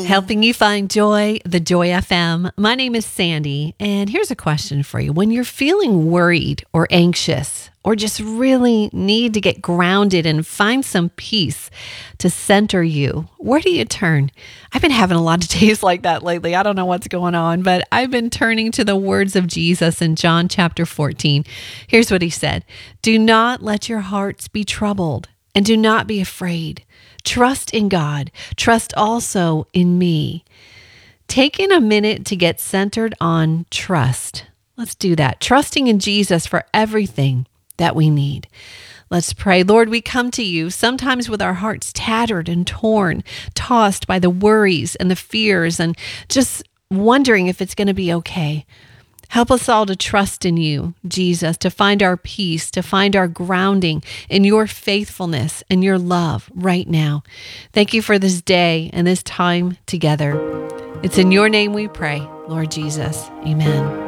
Helping you find joy, the Joy FM. My name is Sandy, and here's a question for you. When you're feeling worried or anxious, or just really need to get grounded and find some peace to center you, where do you turn? I've been having a lot of days like that lately. I don't know what's going on, but I've been turning to the words of Jesus in John chapter 14. Here's what he said. Do not let your hearts be troubled, and do not be afraid. Trust in God. Trust also in me. Taking a minute to get centered on trust. Let's do that. Trusting in Jesus for everything that we need. Let's pray. Lord, we come to you sometimes with our hearts tattered and torn, tossed by the worries and the fears and just wondering if it's going to be okay. Help us all to trust in you, Jesus, to find our peace, to find our grounding in your faithfulness and your love right now. Thank you for this day and this time together. It's in your name we pray, Lord Jesus. Amen.